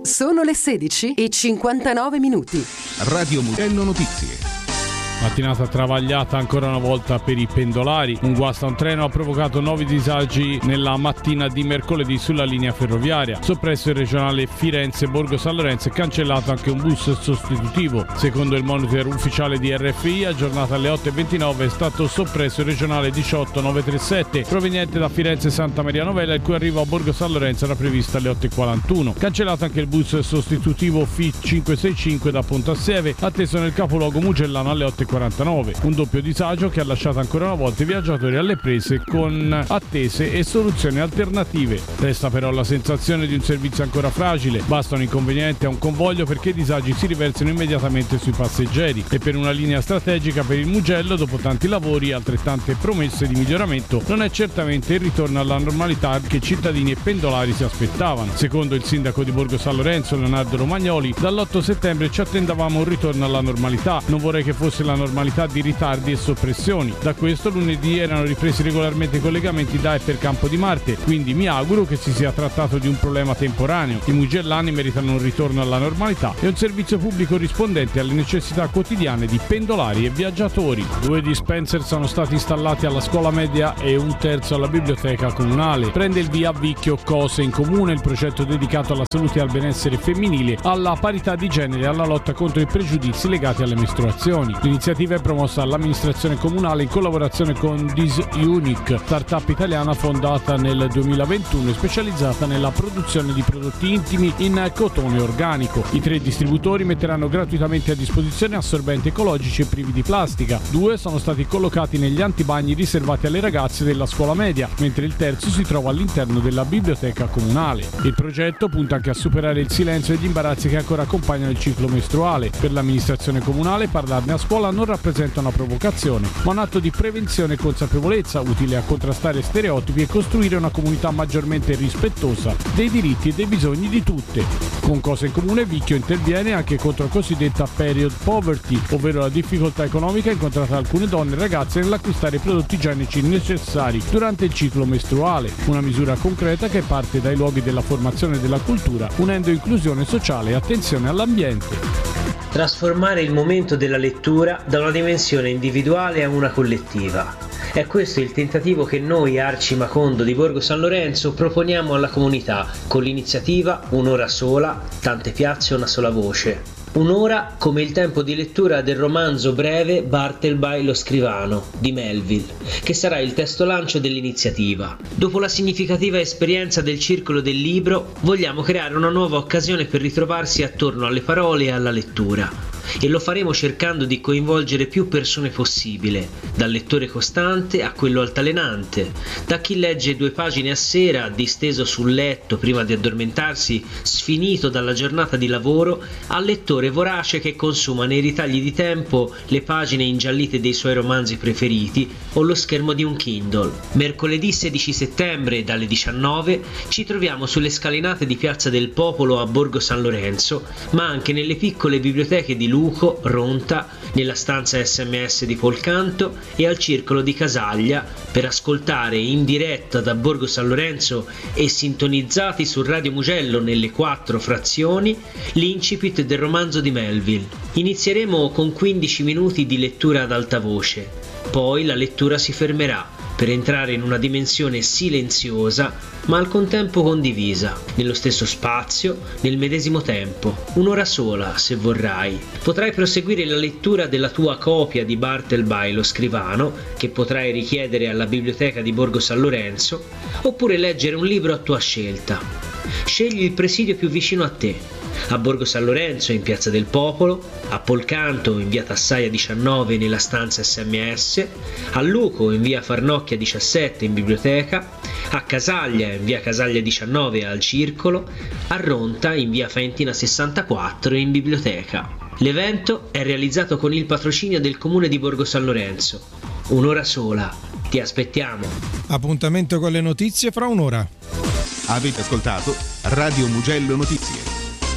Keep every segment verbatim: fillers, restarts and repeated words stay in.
Sono le sedici e cinquantanove minuti. Radio Mugello Notizie. Mattinata travagliata ancora una volta per i pendolari. Un guasto a un treno ha provocato nuovi disagi nella mattina di mercoledì sulla linea ferroviaria. Soppresso il regionale Firenze-Borgo San Lorenzo e cancellato anche un bus sostitutivo. Secondo il monitor ufficiale di R F I, aggiornato alle otto e ventinove, è stato soppresso il regionale diciotto novecentotrentasette proveniente da Firenze Santa Maria Novella, il cui arrivo a Borgo San Lorenzo era previsto alle otto e quarantuno. Cancellato anche il bus sostitutivo F I cinquecentosessantacinque da Pontassieve, atteso nel capoluogo mugellano alle otto e quarantanove. Un doppio disagio che ha lasciato ancora una volta i viaggiatori alle prese con attese e soluzioni alternative. Resta però la sensazione di un servizio ancora fragile. Basta un inconveniente a un convoglio perché i disagi si riversano immediatamente sui passeggeri. E per una linea strategica per il Mugello, dopo tanti lavori e altrettante promesse di miglioramento, non è certamente il ritorno alla normalità che cittadini e pendolari si aspettavano. Secondo il sindaco di Borgo San Lorenzo, Leonardo Romagnoli, dall'otto settembre ci attendavamo un ritorno alla normalità. Non vorrei che fosse la normalità di ritardi e soppressioni. Da questo lunedì erano ripresi regolarmente i collegamenti da e per Campo di Marte, quindi mi auguro che si sia trattato di un problema temporaneo. I mugellani meritano un ritorno alla normalità e un servizio pubblico rispondente alle necessità quotidiane di pendolari e viaggiatori. Due dispenser sono stati installati alla scuola media e un terzo alla biblioteca comunale. Prende il via a Vicchio Cose in Comune, il progetto dedicato alla salute e al benessere femminile, alla parità di genere e alla lotta contro i pregiudizi legati alle mestruazioni. L'iniziativa è promossa dall'amministrazione comunale in collaborazione con Disunic, startup italiana fondata nel duemilaventuno e specializzata nella produzione di prodotti intimi in cotone organico. I tre distributori metteranno gratuitamente a disposizione assorbenti ecologici e privi di plastica. Due sono stati collocati negli antibagni riservati alle ragazze della scuola media, mentre il terzo si trova all'interno della biblioteca comunale. Il progetto punta anche a superare il silenzio e gli imbarazzi che ancora accompagnano il ciclo mestruale. Per l'amministrazione comunale parlarne a scuola non rappresenta una provocazione, ma un atto di prevenzione e consapevolezza utile a contrastare stereotipi e costruire una comunità maggiormente rispettosa dei diritti e dei bisogni di tutte. Con Cose in Comune, Vicchio interviene anche contro la cosiddetta period poverty, ovvero la difficoltà economica incontrata da alcune donne e ragazze nell'acquistare i prodotti igienici necessari durante il ciclo mestruale, una misura concreta che parte dai luoghi della formazione e della cultura, unendo inclusione sociale e attenzione all'ambiente. Trasformare il momento della lettura da una dimensione individuale a una collettiva. È questo il tentativo che noi, Arci Macondo di Borgo San Lorenzo, proponiamo alla comunità con l'iniziativa Un'ora sola, tante piazze, una sola voce. Un'ora come il tempo di lettura del romanzo breve Bartleby lo scrivano di Melville, che sarà il testo lancio dell'iniziativa. Dopo la significativa esperienza del Circolo del Libro, vogliamo creare una nuova occasione per ritrovarsi attorno alle parole e alla lettura. E lo faremo cercando di coinvolgere più persone possibile, dal lettore costante a quello altalenante, da chi legge due pagine a sera disteso sul letto prima di addormentarsi, sfinito dalla giornata di lavoro, al lettore vorace che consuma nei ritagli di tempo le pagine ingiallite dei suoi romanzi preferiti o lo schermo di un Kindle. Mercoledì sedici settembre dalle diciannove ci troviamo sulle scalinate di Piazza del Popolo a Borgo San Lorenzo, ma anche nelle piccole biblioteche di Luco, Ronta, nella stanza S M S di Polcanto e al Circolo di Casaglia per ascoltare in diretta da Borgo San Lorenzo e sintonizzati su Radio Mugello nelle quattro frazioni l'incipit del romanzo di Melville. Inizieremo con quindici minuti di lettura ad alta voce, poi la lettura si fermerà per entrare in una dimensione silenziosa ma al contempo condivisa, nello stesso spazio, nel medesimo tempo, un'ora sola se vorrai. Potrai proseguire la lettura della tua copia di Bartleby lo scrivano, che potrai richiedere alla biblioteca di Borgo San Lorenzo, oppure leggere un libro a tua scelta. Scegli il presidio più vicino a te. A Borgo San Lorenzo in Piazza del Popolo, a Polcanto in via Tassaia diciannove nella stanza S M S, a Luco in via Farnocchia diciassette in biblioteca, a Casaglia in via Casaglia diciannove al Circolo, a Ronta in via Faentina sessantaquattro in biblioteca. L'evento è realizzato con il patrocinio del Comune di Borgo San Lorenzo. Un'ora sola, ti aspettiamo. Appuntamento con le notizie fra un'ora. Avete ascoltato Radio Mugello Notizie.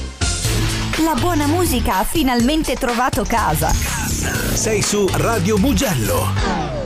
La buona musica ha finalmente trovato casa. Sei su Radio Mugello.